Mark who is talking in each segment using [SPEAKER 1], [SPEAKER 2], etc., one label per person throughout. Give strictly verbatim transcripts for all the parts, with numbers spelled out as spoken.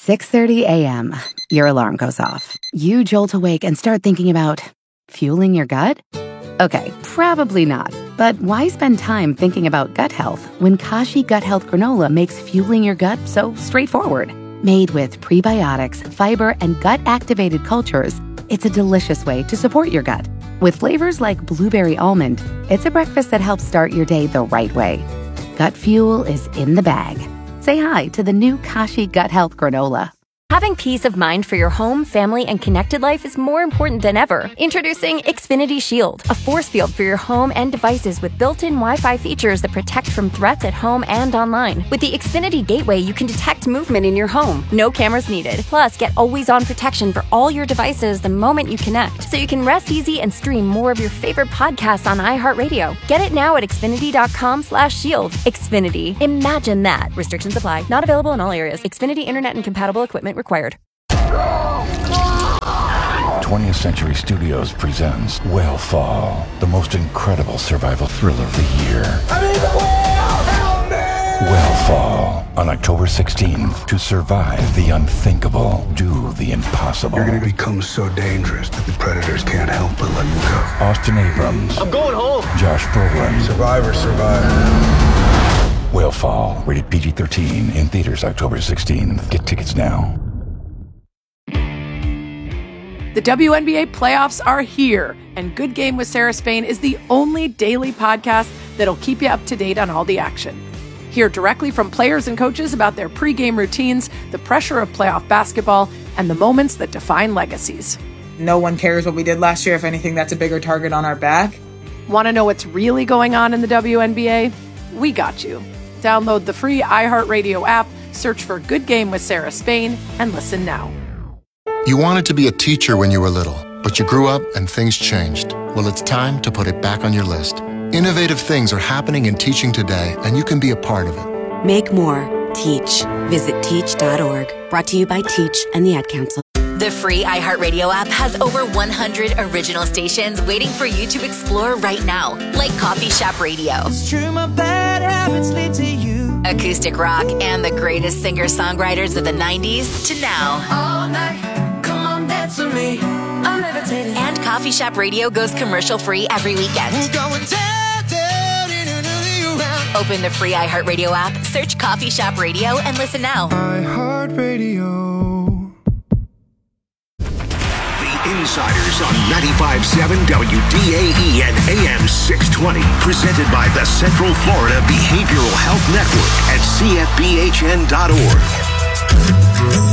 [SPEAKER 1] six thirty a.m., your alarm goes off. You jolt awake and start thinking about fueling your gut? Okay, probably not. But why spend time thinking about gut health when Kashi Gut Health Granola makes fueling your gut so straightforward? Made with prebiotics, fiber, and gut-activated cultures, it's a delicious way to support your gut. With flavors like blueberry almond, it's a breakfast that helps start your day the right way. Gut fuel is in the bag. Say hi to the new Kashi Gut Health Granola.
[SPEAKER 2] Having peace of mind for your home, family, and connected life is more important than ever. Introducing Xfinity Shield, a force field for your home and devices with built-in Wi-Fi features that protect from threats at home and online. With the Xfinity Gateway, you can detect movement in your home. No cameras needed. Plus, get always-on protection for all your devices the moment you connect, so you can rest easy and stream more of your favorite podcasts on iHeartRadio. Get it now at Xfinity.com slash shield. Xfinity. Imagine that. Restrictions apply. Not available in all areas. Xfinity Internet and compatible equipment required.
[SPEAKER 3] twentieth Century Studios presents Whale-Fall, the most incredible survival thriller of the year. I mean, the whale! Help me! Whale-Fall, on October sixteenth. To survive the unthinkable, do the impossible.
[SPEAKER 4] You're going to become so dangerous that the predators can't help but let you go.
[SPEAKER 3] Austin Abrams.
[SPEAKER 5] I'm going home.
[SPEAKER 3] Josh Brolin.
[SPEAKER 4] Survivor, survivor.
[SPEAKER 3] Whale-Fall, rated P G thirteen, in theaters October sixteenth. Get tickets now.
[SPEAKER 6] The W N B A playoffs are here, and Good Game with Sarah Spain is the only daily podcast that'll keep you up to date on all the action. Hear directly from players and coaches about their pregame routines, the pressure of playoff basketball, and the moments that define legacies.
[SPEAKER 7] No one cares what we did last year. If anything, that's a bigger target on our back.
[SPEAKER 6] Want to know what's really going on in the W N B A? We got you. Download the free iHeartRadio app, search for Good Game with Sarah Spain, and listen now.
[SPEAKER 8] You wanted to be a teacher when you were little, but you grew up and things changed. Well, it's time to put it back on your list. Innovative things are happening in teaching today, and you can be a part of it.
[SPEAKER 9] Make more. Teach. Visit teach dot org. Brought to you by Teach and the Ad Council.
[SPEAKER 10] The free iHeartRadio app has over one hundred original stations waiting for you to explore right now, like Coffee Shop Radio,
[SPEAKER 11] It's true, my bad habits lead to you.
[SPEAKER 10] Acoustic Rock, and the greatest singer-songwriters of the nineties to now.
[SPEAKER 11] All night. Dance with me. I'm levitating.
[SPEAKER 10] And Coffee Shop Radio goes commercial-free every weekend.
[SPEAKER 11] We're going down, down, in another round.
[SPEAKER 10] Open the free iHeartRadio app, search Coffee Shop Radio, and listen now.
[SPEAKER 4] iHeartRadio.
[SPEAKER 12] The Insiders on ninety-five point seven W D A E and A M six twenty. Presented by the Central Florida Behavioral Health Network at C F B H N dot org.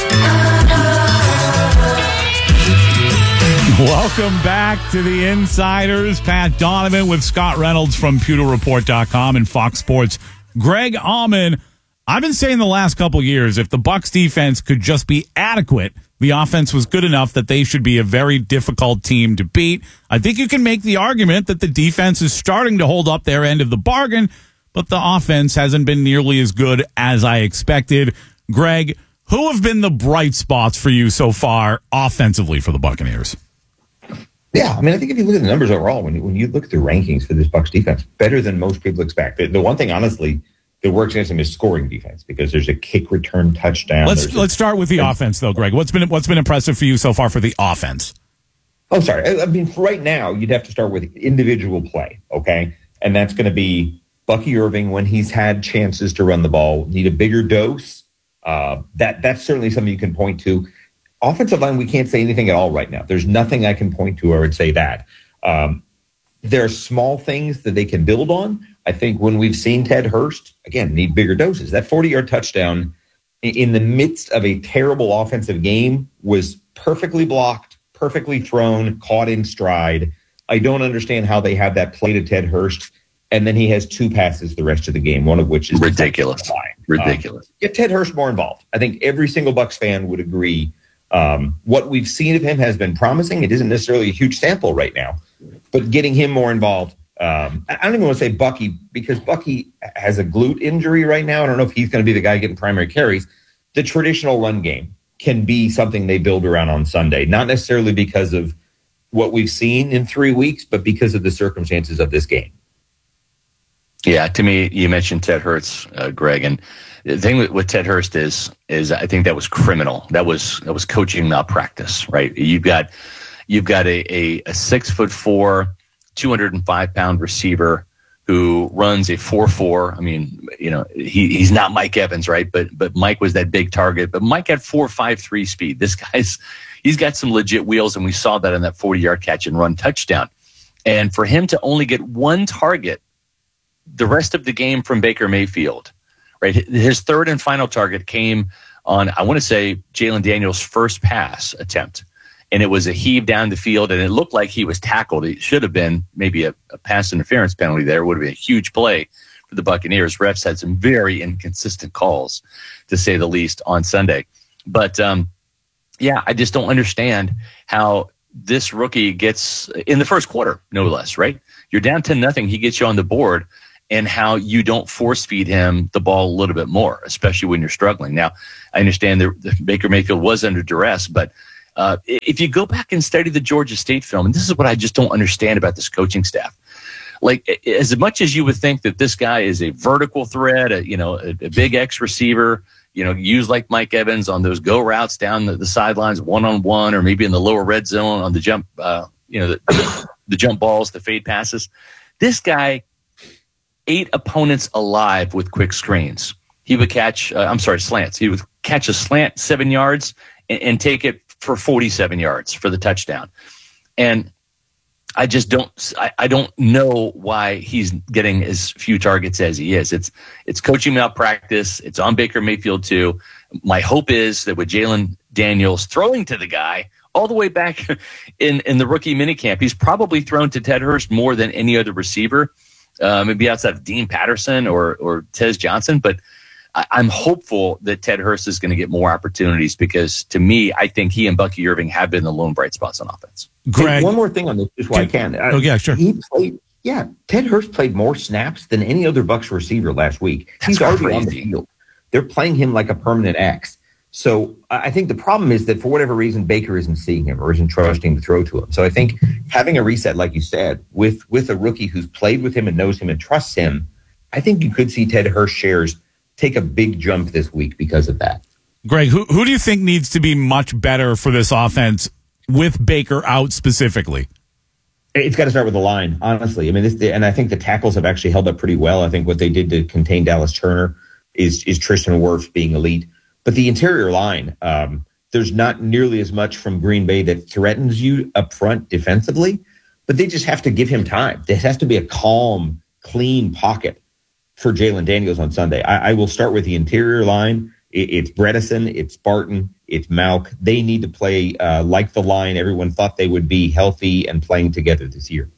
[SPEAKER 13] Welcome back to the Insiders. Pat Donovan with Scott Reynolds from Pewter Report dot com and Fox Sports. Greg Allman. I've been saying the last couple years, if the Bucks defense could just be adequate, the offense was good enough that they should be a very difficult team to beat. I think you can make the argument that the defense is starting to hold up their end of the bargain, but the offense hasn't been nearly as good as I expected. Greg, who have been the bright spots for you so far offensively for the Buccaneers?
[SPEAKER 14] Yeah, I mean, I think if you look at the numbers overall, when you, when you look at the rankings for this Bucs defense, better than most people expect. The, the one thing, honestly, that works against them is scoring defense because there's a kick return touchdown.
[SPEAKER 13] Let's let's start with the and, offense, though, Greg. What's been what's been impressive for you so far for the offense?
[SPEAKER 14] Oh, sorry. I, I mean, right now, you'd have to start with individual play, okay? And that's going to be Bucky Irving when he's had chances to run the ball, need a bigger dose. Uh, that that's certainly something you can point to. Offensive line, we can't say anything at all right now. There's nothing I can point to or would say that. Um, there are small things that they can build on. I think when we've seen Ted Hurst, again, need bigger doses. That forty-yard touchdown in the midst of a terrible offensive game was perfectly blocked, perfectly thrown, caught in stride. I don't understand how they have that play to Ted Hurst, and then he has two passes the rest of the game, one of which is
[SPEAKER 15] ridiculous. Ridiculous.
[SPEAKER 14] Um, get Ted Hurst more involved. I think every single Bucs fan would agree. Um, what we've seen of him has been promising. It isn't necessarily a huge sample right now, but getting him more involved. Um, I don't even want to say Bucky because Bucky has a glute injury right now. I don't know if he's going to be the guy getting primary carries. The traditional run game can be something they build around on Sunday, not necessarily because of what we've seen in three weeks, but because of the circumstances of this game.
[SPEAKER 15] Yeah, to me, you mentioned Ted Hurts, uh, Greg, and
[SPEAKER 5] The thing with, with Ted Hurst is, is I think that was criminal. That was that was coaching malpractice, right? You've got you've got a a, a six foot four, two hundred five pound receiver who runs a four four. I mean, you know, he he's not Mike Evans, right? But but Mike was that big target. But Mike had four five three speed. This guy's he's got some legit wheels, and we saw that in that forty yard catch and run touchdown. And for him to only get one target the rest of the game from Baker Mayfield, right? His third and final target came on, I want to say, Jalen Daniels' first pass attempt. And it was a heave down the field, and it looked like he was tackled. It should have been maybe a, a pass interference penalty there. It would have been a huge play for the Buccaneers. Refs had some very inconsistent calls, to say the least, on Sunday. But, um, yeah, I just don't understand how this rookie gets, in the first quarter, no less, right? You're down ten nothing. He gets you on the board, and how you don't force feed him the ball a little bit more, especially when you're struggling. Now, I understand that Baker Mayfield was under duress, but Uh, if you go back and study the Georgia State film, and this is what I just don't understand about this coaching staff, like as much as you would think that this guy is a vertical threat, a, you know, a, a big X receiver, you know, used like Mike Evans on those go routes down the, the sidelines, one on one, or maybe in the lower red zone on the jump, uh, you know, the, the, the jump balls, the fade passes. This guy ate opponents alive with quick screens. He would catch, uh, I'm sorry, slants. He would catch a slant seven yards and, and take it for forty-seven yards for the touchdown. And I just don't, I, I don't know why he's getting as few targets as he is. It's, it's coaching malpractice. It's on Baker Mayfield too. My hope is that with Jalen Daniels throwing to the guy all the way back in, in the rookie minicamp, he's probably thrown to Ted Hurst more than any other receiver, uh, maybe outside of Dean Patterson or, or Tez Johnson. But I'm hopeful that Ted Hurst is going to get more opportunities because, to me, I think he and Bucky Irving have been the lone bright spots on offense.
[SPEAKER 14] Greg, hey, one more thing on this, just why I can. Uh,
[SPEAKER 13] oh yeah, sure.
[SPEAKER 14] He played, yeah, Ted Hurst played more snaps than any other Bucs receiver last week.
[SPEAKER 5] That's
[SPEAKER 14] He's already
[SPEAKER 5] crazy.
[SPEAKER 14] on the field. They're playing him like a permanent X. So I think the problem is that for whatever reason, Baker isn't seeing him or isn't trusting to throw to him. So I think having a reset, like you said, with with a rookie who's played with him and knows him and trusts him, I think you could see Ted Hurst shares take a big jump this week because of that.
[SPEAKER 13] Greg, who who do you think needs to be much better for this offense with Baker out specifically?
[SPEAKER 14] It's got to start with the line, honestly. I mean, this, and I think the tackles have actually held up pretty well. I think what they did to contain Dallas Turner is is Tristan Wirfs being elite. But the interior line, um, there's not nearly as much from Green Bay that threatens you up front defensively, but they just have to give him time. There has to be a calm, clean pocket for Jalen Daniels on Sunday. I, I will start with the interior line. It, it's Bredesen, it's Barton, it's Malk. They need to play uh, like the line everyone thought they would be, healthy and playing together this year.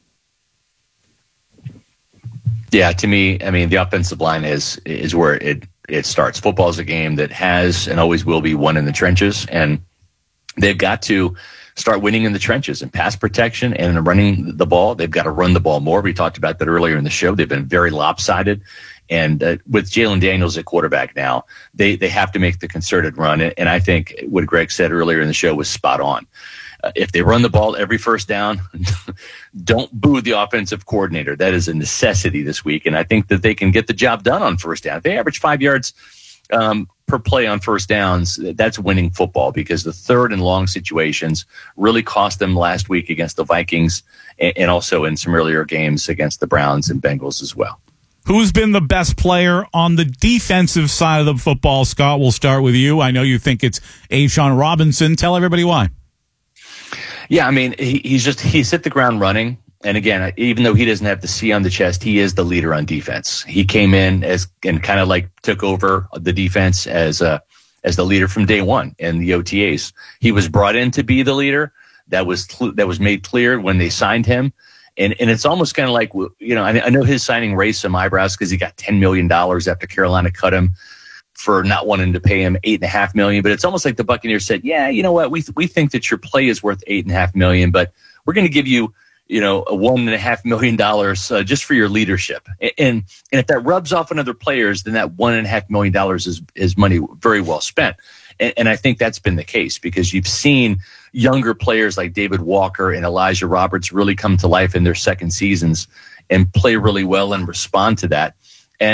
[SPEAKER 5] Yeah, to me, I mean, the offensive line is is where it it starts. Football is a game that has and always will be won in the trenches, and they've got to start winning in the trenches and pass protection and running the ball. They've got to run the ball more. We talked about that earlier in the show. They've been very lopsided. And uh, with Jalen Daniels at quarterback now, they they have to make the concerted run. And I think what Greg said earlier in the show was spot on. Uh, if they run the ball every first down, don't boo the offensive coordinator. That is a necessity this week. And I think that they can get the job done on first down. If they average five yards um, per play on first downs, that's winning football, because the third and long situations really cost them last week against the Vikings and, and also in some earlier games against the Browns and Bengals as well.
[SPEAKER 13] Who's been the best player on the defensive side of the football? Scott, we'll start with you. I know you think it's A'Shawn Robinson. Tell everybody why.
[SPEAKER 5] Yeah, I mean, he, he's just, he's hit the ground running. And again, even though he doesn't have the C on the chest, he is the leader on defense. He came in as and kind of like took over the defense as a, as the leader from day one in the O T As. He was brought in to be the leader. That was that was made clear when they signed him. And and it's almost kind of like, you know, I, I know his signing raised some eyebrows because he got ten million dollars after Carolina cut him for not wanting to pay him eight and a half million. But it's almost like the Buccaneers said, yeah, you know what, we we think that your play is worth eight and a half million, but we're going to give you, you know, a one and a half million dollars uh, just for your leadership. And, and and if that rubs off on other players, then that one and a half million dollars is is money very well spent. And, and I think that's been the case, because you've seen younger players like David Walker and Elijah Roberts really come to life in their second seasons and play really well and respond to that. And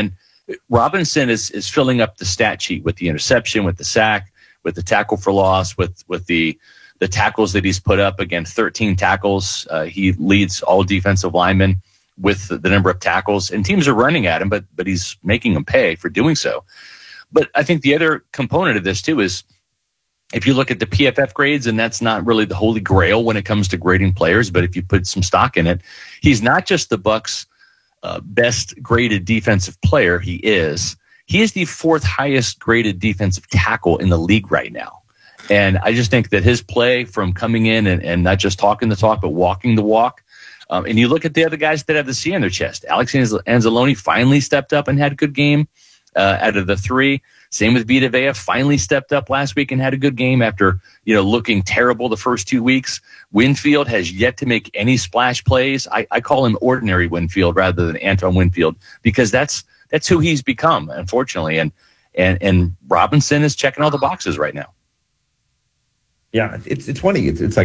[SPEAKER 5] Robinson is is filling up the stat sheet with the interception, with the sack, with the tackle for loss, with with the the tackles that he's put up. Again, thirteen tackles. Uh, he leads all defensive linemen with the, the number of tackles, and teams are running at him, but but he's making them pay for doing so. But I think the other component of this too is if you look at the P F F grades, and that's not really the holy grail when it comes to grading players, but if you put some stock in it, he's not just the Bucs' uh, best graded defensive player. He is. He is the fourth highest graded defensive tackle in the league right now. And I just think that his play from coming in and, and not just talking the talk, but walking the walk. Um, and you look at the other guys that have the C on their chest. Alex Anzalone finally stepped up and had a good game uh, out of the three. Same with Vita Vea, finally stepped up last week and had a good game after, you know, looking terrible the first two weeks. Winfield has yet to make any splash plays. I, I call him ordinary Winfield rather than Anton Winfield because that's that's who he's become, unfortunately. And and and Robinson is checking all the boxes right now.
[SPEAKER 14] Yeah, it's it's funny. It's it's like